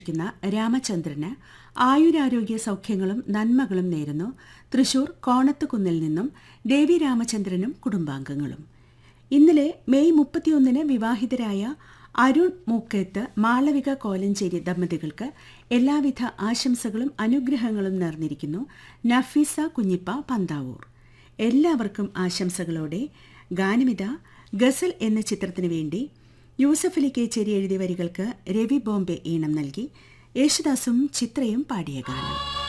ക്കുന്ന രാമചന്ദ്രന് ആയുരാരോഗ്യ സൗഖ്യങ്ങളും നന്മകളും നേരുന്നു തൃശൂർ കോണത്തുകുന്നിൽ നിന്നും ദേവി രാമചന്ദ്രനും കുടുംബാംഗങ്ങളും. ഇന്നലെ മെയ് 31-ന് വിവാഹിതരായ അരുൺ മൂക്കേത്ത് മാളവിക കോലഞ്ചേരി ദമ്പതികൾക്ക് എല്ലാവിധ ആശംസകളും അനുഗ്രഹങ്ങളും നേർന്നിരിക്കുന്നു നഫീസ കുഞ്ഞിപ്പ പന്താവൂർ. എല്ലാവർക്കും ആശംസകളോടെ ഗാനമിത ഗസൽ എന്ന ചിത്രത്തിനു വേണ്ടി യൂസഫലി കേച്ചേരി എഴുതിയ വരികൾക്ക് രവി ബോംബെ ഈണം നൽകി യേശുദാസും ചിത്രയും പാടിയ ഗാനം.